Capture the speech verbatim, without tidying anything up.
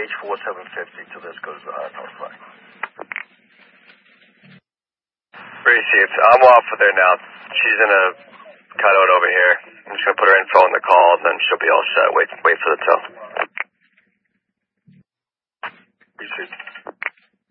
H four seven fifty till this goes uh, notified. Received. I'm off with her now. She's in a cutout over here. I'm just going to put her info on the call, and then she'll be all set. Wait, wait for the tow.